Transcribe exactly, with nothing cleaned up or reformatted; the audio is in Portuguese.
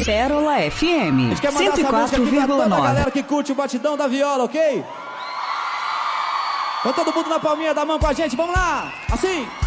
Pérola F M, cento e quatro vírgula nove. A galera que curte o batidão da viola, ok? Então todo mundo na palminha da mão com a gente, vamos lá! Assim!